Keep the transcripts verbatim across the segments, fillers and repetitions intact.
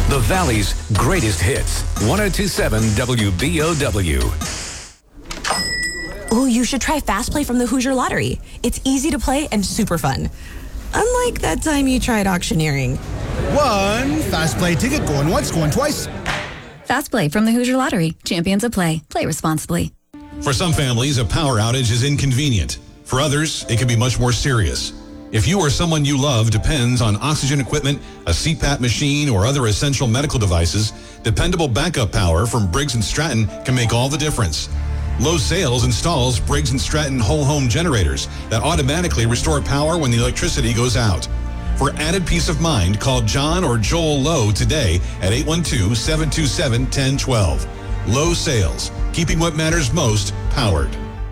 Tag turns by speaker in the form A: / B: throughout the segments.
A: the Valley's greatest hits. one oh two point seven W B O W.
B: Oh, you should try Fast Play from the Hoosier Lottery. It's easy to play and super fun. Unlike that time you tried auctioneering.
C: One Fast Play ticket going once, going twice.
D: Fast Play from the Hoosier Lottery. Champions of play. Play responsibly.
E: For some families, a power outage is inconvenient. For others, it can be much more serious. If you or someone you love depends on oxygen equipment, a C PAP machine, or other essential medical devices, dependable backup power from Briggs and Stratton can make all the difference. Low Sales installs Briggs and Stratton whole home generators that automatically restore power when the electricity goes out. For added peace of mind, call John or Joel Lowe today at eight one two, seven two seven, one zero one two. Low Sales, keeping what matters most powered.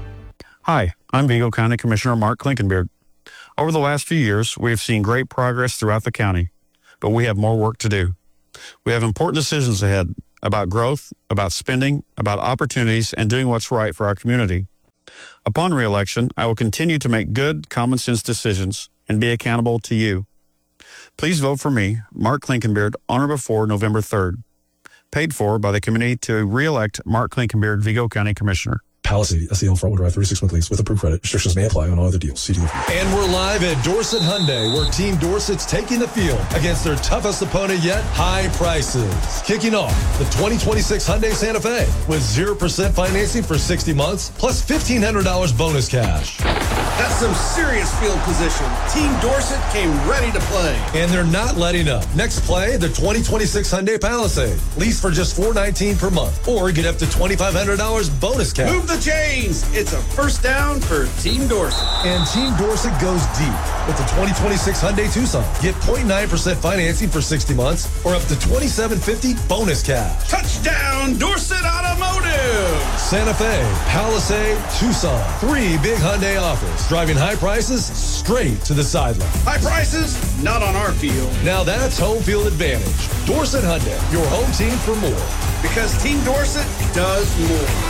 F: Hi, I'm Vigo County Commissioner Mark Klinkenbeard. Over the last few years, we have seen great progress throughout the county, but we have more work to do. We have important decisions ahead about growth, about spending, about opportunities, and doing what's right for our community. Upon re-election, I will continue to make good, common-sense decisions and be accountable to you. Please vote for me, Mark Klinkenbeard, on or before November third. Paid for by the committee to re-elect Mark Klinkenbeard, Vigo County Commissioner.
G: Palisade, S E L front-wheel drive, thirty-six month lease with approved credit. Restrictions may apply on all other deals. See dealer.
H: And we're live at Dorset Hyundai, where Team Dorset's taking the field against their toughest opponent yet, high prices. Kicking off the twenty twenty-six Hyundai Santa Fe with zero percent financing for sixty months, plus fifteen hundred dollars bonus cash.
I: That's some serious field position. Team Dorset came ready to play.
H: And they're not letting up. Next play, the twenty twenty-six Hyundai Palisade. Lease for just four hundred nineteen dollars per month, or get up to twenty-five hundred dollars bonus cash.
I: Move the chains. It's a first down for Team Dorset.
H: And Team Dorset goes deep with the twenty twenty-six Hyundai Tucson. Get zero point nine percent financing for sixty months, or up to twenty-seven fifty bonus cash.
I: Touchdown, Dorset Automotive!
H: Santa Fe, Palisade, Tucson. Three big Hyundai offers. Driving high prices straight to the sideline.
I: High prices? Not on our field.
H: Now that's home field advantage. Dorset Hyundai, your home team for more.
I: Because Team Dorset does more.